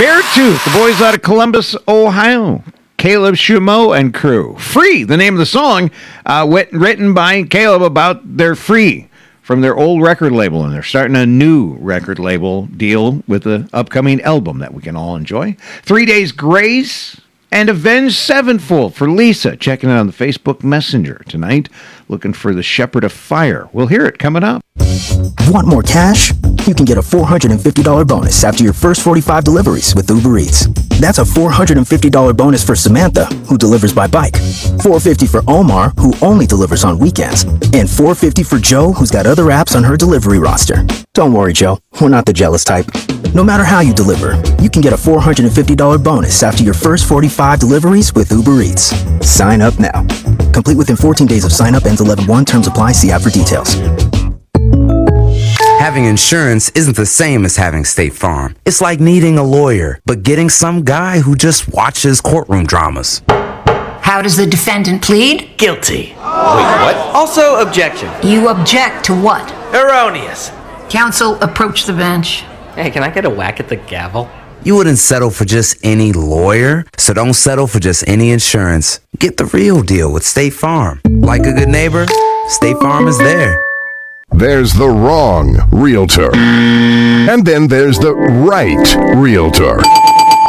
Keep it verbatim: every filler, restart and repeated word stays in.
Beartooth, the boys out of Columbus, Ohio. Caleb Shumo and crew. Free, the name of the song, uh, written by Caleb about their free from their old record label, and they're starting a new record label deal with the upcoming album that we can all enjoy. Three Days Grace and Avenged Sevenfold for Lisa. Checking it on the Facebook Messenger tonight. Looking for the Shepherd of Fire. We'll hear it coming up. Want more cash? You can get a four hundred fifty dollars bonus after your first forty-five deliveries with Uber Eats. That's a four hundred fifty dollars bonus for Samantha, who delivers by bike, four hundred fifty dollars for Omar, who only delivers on weekends, and four hundred fifty dollars for Joe, who's got other apps on her delivery roster. Don't worry, Joe. We're not the jealous type. No matter how you deliver, you can get a four hundred fifty dollars bonus after your first forty-five deliveries with Uber Eats. Sign up now. Complete within fourteen days of sign up. Ends eleven one. Terms apply. See app for details. Having insurance isn't the same as having State Farm. It's like needing a lawyer, but getting some guy who just watches courtroom dramas. How does the defendant plead? Guilty. Wait, what? Also, objection. You object to what? Erroneous. Counsel, approach the bench. Hey, can I get a whack at the gavel? You wouldn't settle for just any lawyer, so don't settle for just any insurance. Get the real deal with State Farm. Like a good neighbor, State Farm is there. There's the wrong realtor. And then there's the right realtor.